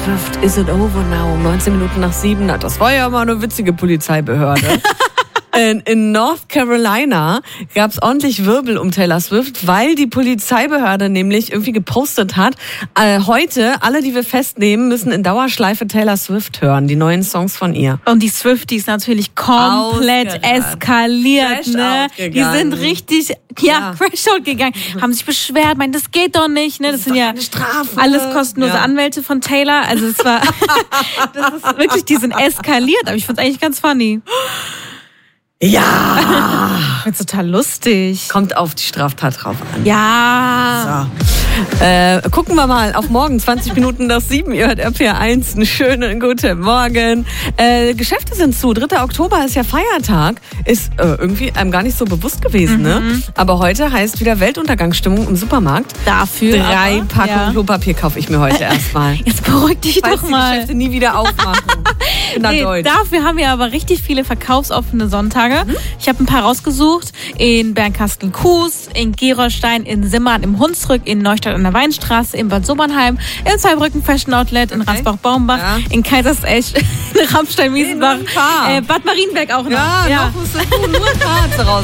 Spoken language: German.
Swift, is it over now? 19 Minuten nach 7. Das war ja mal eine witzige Polizeibehörde. In North Carolina gab es ordentlich Wirbel um Taylor Swift, weil die Polizeibehörde nämlich irgendwie gepostet hat, heute, alle, die wir festnehmen, müssen in Dauerschleife Taylor Swift hören, die neuen Songs von ihr. Und die Swifties natürlich komplett eskaliert, ne? Die sind richtig, crash out gegangen, haben sich beschwert, meinen, das geht doch nicht, ne? Das sind ja alles kostenlose Anwälte von Taylor, also es war, das ist wirklich, die sind eskaliert, aber ich find's eigentlich ganz funny. Ja! Ich find's total lustig. Kommt auf die Straftat drauf an. Ja. So. Gucken wir mal auf morgen, 20 Minuten nach 7. Ihr hört RPR1. Einen schönen guten Morgen. Geschäfte sind zu. 3. Oktober ist ja Feiertag. Ist irgendwie einem gar nicht so bewusst gewesen, ne? Aber heute heißt wieder Weltuntergangsstimmung im Supermarkt. Dafür 3 Packungen Klopapier kaufe ich mir heute erstmal. Jetzt beruhig dich Falls doch mal. die Geschäfte nie wieder aufmachen. Dafür haben wir aber richtig viele verkaufsoffene Sonntage. Ich habe ein paar rausgesucht. In Bernkastel-Kues, in Gerolstein, in Simmern, im Hunsrück, in Neustadt an der Weinstraße, in Bad Sobernheim, in Zweibrücken Fashion Outlet, in Ransbach-Baumbach, in Kaisersesch, in Ramstein-Miesenbach, Bad Marienberg auch noch. Ja, noch musst du nur Karten raus.